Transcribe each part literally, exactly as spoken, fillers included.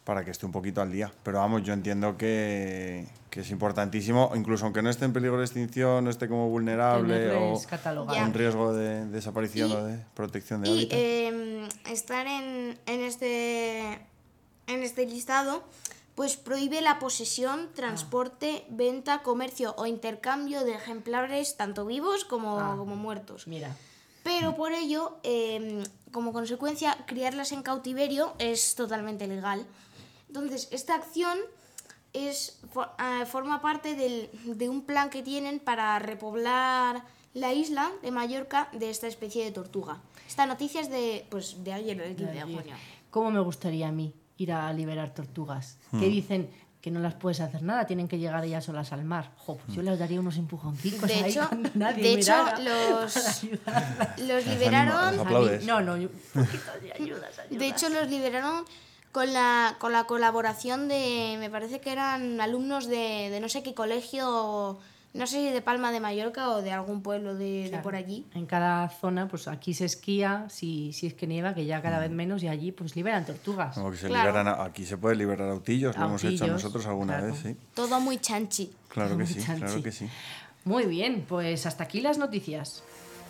para que esté un poquito al día. Pero vamos, yo entiendo que, que es importantísimo, incluso aunque no esté en peligro de extinción, no esté como vulnerable o catalogado. en riesgo de, de desaparición y, o de protección de y, hábitat. Eh, estar en, en, este, en este listado pues prohíbe la posesión, transporte, ah. venta, comercio o intercambio de ejemplares tanto vivos como, ah. como muertos. Mira. Pero por ello, eh, como consecuencia, criarlas en cautiverio es totalmente legal. Entonces, esta acción es, for, uh, forma parte del, de un plan que tienen para repoblar la isla de Mallorca de esta especie de tortuga. Esta noticia es de, pues, de ayer, el quince de junio. ¿Cómo me gustaría a mí ir a liberar tortugas? Hmm. Que dicen que no las puedes hacer nada, tienen que llegar ellas solas al mar. Jo, pues yo les daría unos empujoncicos de ahí hecho, cuando nadie de hecho, mirara los, los liberaron... Aplaudes. No, no, un poquito de ayudas, ayudas. De hecho, los liberaron con la, con la colaboración de... Me parece que eran alumnos de, de no sé qué colegio... No sé si de Palma de Mallorca o de algún pueblo de, claro, de por allí. En cada zona, pues aquí se esquía, si, si es que nieva, que ya cada vez menos, y allí pues liberan tortugas. Como que se claro. liberan, aquí se puede liberar autillos, lo autillos, hemos hecho nosotros alguna claro. vez, sí. Todo muy chanchi. Claro Todo que muy sí, chanchi. claro que sí. Muy bien, pues hasta aquí las noticias.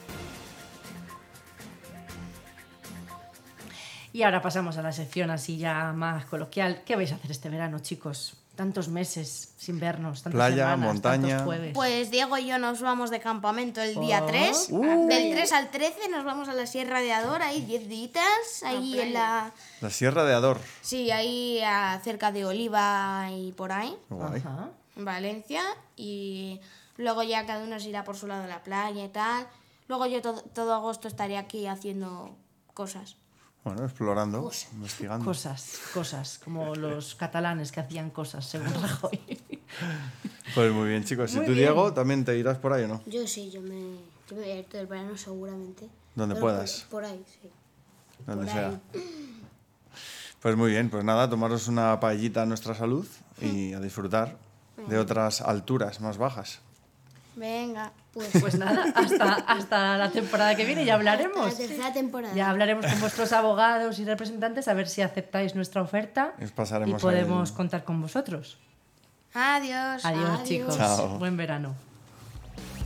Y ahora pasamos a la sección así ya más coloquial. ¿Qué vais a hacer este verano, chicos? Tantos meses sin vernos, tantas Playa, semanas, montaña. tantos jueves. Pues Diego y yo nos vamos de campamento el día oh. tres. Uh. Del tres al trece nos vamos a la Sierra de Ador, ahí diez días, ahí en la... La Sierra de Ador. Sí, ahí a, cerca de Oliva y por ahí. Guay. Ajá. En Valencia. Y luego ya cada uno se irá por su lado a la playa y tal. Luego yo todo, todo agosto estaré aquí haciendo cosas. Bueno, explorando, cosas. investigando. Cosas, cosas, como los catalanes que hacían cosas, según Rajoy. Pues muy bien, chicos. ¿Y Muy tú, bien. Diego, también te irás por ahí o no? Yo sí, yo me, yo me voy a ir todo el verano seguramente. Donde Pero puedas. Por, por ahí, sí. Donde por sea. ahí. Pues muy bien, pues nada, tomaros una paellita a nuestra salud y a disfrutar de otras alturas más bajas. Venga, pues... Pues nada, hasta, hasta la temporada que viene ya hablaremos. Hasta la tercera temporada. Ya hablaremos con vuestros abogados y representantes a ver si aceptáis nuestra oferta Y os pasaremos y podemos el- contar con vosotros. Adiós. Adiós, adiós. chicos. Chao. Buen verano.